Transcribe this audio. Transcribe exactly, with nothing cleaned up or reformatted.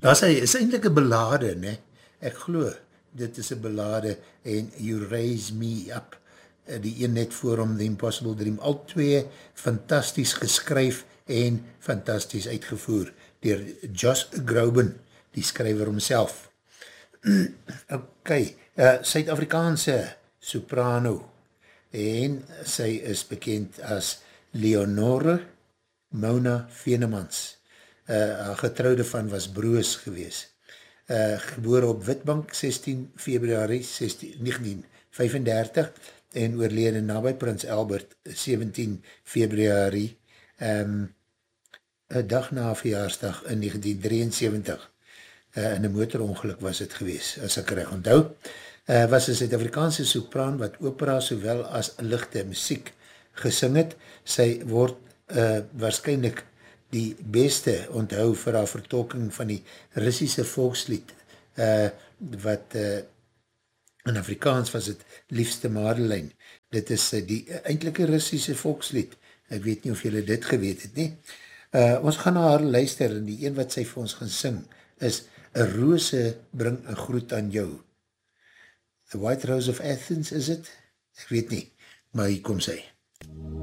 Daar sê, is eindelijk een ballade, ne? Ek glo, dit is een ballade, en You Raise Me Up, die een net voor om The Impossible Dream, al twee fantastisch geskryf en fantastisch uitgevoer, dier Josh Groban, die skryver homself. Ok, uh, Suid-Afrikaanse soprano, en sy is bekend as Leonore Mona Venemans. Uh, haar getrouwde van was Broos gewees. Uh, gebore op Witbank, sestien Februarie negentien vyfendertig, en oorlede nabij Prins Albert, sewentien Februarie, um, een dag na verjaarsdag in negentien drieënsewentig. Uh, in een motorongeluk was het gewees, as ek reg onthou. Uh, was een Suid-Afrikaanse sopraan wat opera sowel as lichte muziek gesing het. Sy word uh, waarskynlik die beste onthou vir haar vertolking van die Russische volkslied, uh, wat uh, in Afrikaans was het Liefste Madeleine. Dit is uh, die uh, eindelike Russische volkslied. Ek weet nie of julle dit geweet het nie. Uh, ons gaan na haar luister, en die een wat sy vir ons gaan sing, is Een rose bring een groet aan jou. The White Rose of Athens, is het? Ek weet nie, maar hier kom sy.